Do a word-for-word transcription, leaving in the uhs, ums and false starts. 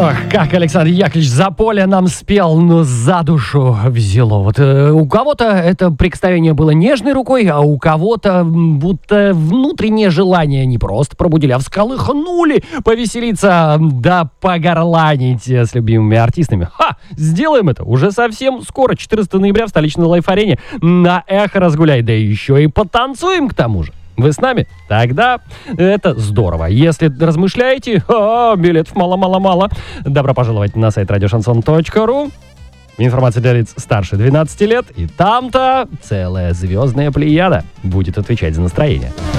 Ох, как Александр Яковлевич за поле нам спел, но за душу взяло. Вот э, у кого-то это прикосновение было нежной рукой, а у кого-то будто внутреннее желание не просто пробудили, а всколыхнули повеселиться, да погорланить с любимыми артистами. Ха! Сделаем это уже совсем скоро, четырнадцатого ноября в столичной лайф-арене на Эхо разгуляй, да еще и потанцуем к тому же. Вы с нами? Тогда это здорово. Если размышляете, а, билетов мало-мало-мало, добро пожаловать на сайт радиошансон точка ру. Информация для лиц старше двенадцати лет. И там-то целая звездная плеяда будет отвечать за настроение.